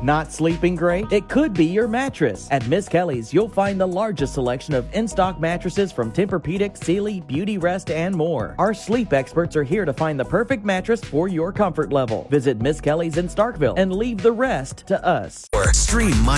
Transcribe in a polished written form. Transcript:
Not sleeping great? It could be your mattress. At Miss Kelly's, you'll find the largest selection of in-stock mattresses from Tempur-Pedic, Sealy, Beauty Rest, and more. Our sleep experts are here to find the perfect mattress for your comfort level. Visit Miss Kelly's in Starkville and leave the rest to us. Stream